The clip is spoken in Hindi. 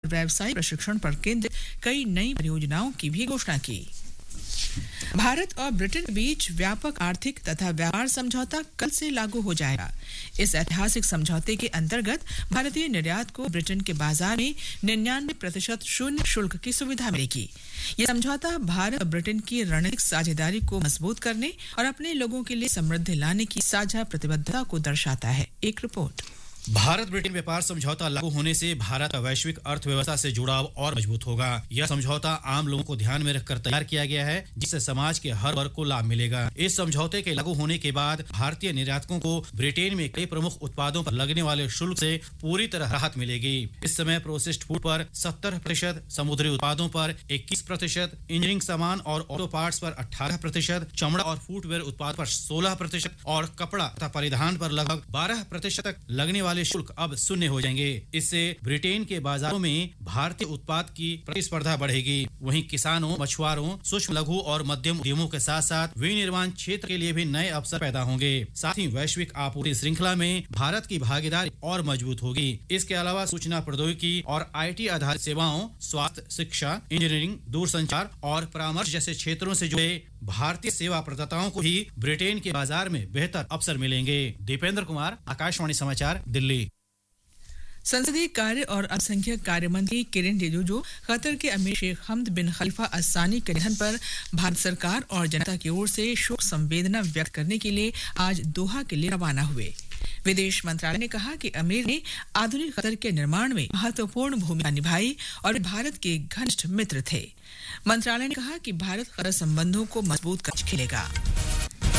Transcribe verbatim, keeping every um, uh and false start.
व्यावसायिक प्रशिक्षण पर केंद्रित कई नई परियोजनाओं की भी घोषणा की। भारत और ब्रिटेन के बीच व्यापक आर्थिक तथा व्यापार समझौता कल से लागू हो जाएगा। इस ऐतिहासिक समझौते के अंतर्गत भारतीय निर्यात को ब्रिटेन के बाजार में निन्यानवे प्रतिशत शून्य शुल्क की सुविधा मिलेगी। ये समझौता भारत और ब्रिटेन की रणनीतिक साझेदारी को मजबूत करने और अपने लोगों के लिए समृद्धि लाने की साझा प्रतिबद्धता को दर्शाता है। एक रिपोर्ट। भारत ब्रिटेन व्यापार समझौता लागू होने से भारत का वैश्विक अर्थव्यवस्था से जुड़ाव और मजबूत होगा। यह समझौता आम लोगों को ध्यान में रखकर तैयार किया गया है, जिससे समाज के हर वर्ग को लाभ मिलेगा। इस समझौते के लागू होने के बाद भारतीय निर्यातकों को ब्रिटेन में कई प्रमुख उत्पादों पर लगने वाले शुल्क से पूरी तरह राहत मिलेगी। इस समय प्रोसेस्ड फूड पर सत्तर प्रतिशत, समुद्री उत्पादों पर इक्कीस प्रतिशत, इंजीनियरिंग सामान और ऑटो पार्ट्स पर अठारह प्रतिशत, चमड़ा और फुटवेयर उत्पाद पर सोलह प्रतिशत और कपड़ा तथा परिधान पर लगभग बारह प्रतिशत तक लगने वाले शुल्क अब शून्य हो जाएंगे। इससे ब्रिटेन के बाजारों में भारतीय उत्पाद की प्रतिस्पर्धा बढ़ेगी। वहीं किसानों, मछुआरों, सूक्ष्म लघु और मध्यम उद्यमों के साथ साथ विनिर्माण क्षेत्र के लिए भी नए अवसर पैदा होंगे। साथ ही वैश्विक आपूर्ति श्रृंखला में भारत की भागीदारी और मजबूत होगी। इसके अलावा सूचना प्रौद्योगिकी और आईटी आधारित सेवाओं, स्वास्थ्य, शिक्षा, इंजीनियरिंग, दूरसंचार और परामर्श जैसे क्षेत्रों से जुड़े भारतीय सेवा प्रदाताओं को भी ब्रिटेन के बाजार में बेहतर अवसर मिलेंगे। दीपेंद्र कुमार, आकाशवाणी समाचार, दिल्ली। संसदीय कार्य और अल्पसंख्यक कार्य मंत्री किरेन रिजिजू कतर के अमीर शेख हमद बिन खलीफा अल-सानी के निधन पर भारत सरकार और जनता की ओर से शोक संवेदना व्यक्त करने के लिए आज दोहा के लिए रवाना हुए। विदेश मंत्रालय ने कहा कि अमीर ने आधुनिक कतर के निर्माण में महत्वपूर्ण भूमिका निभाई और भारत के घनिष्ठ मित्र थे। मंत्रालय ने कहा कि भारत कतर संबंधों को मजबूत कर खेलेगा।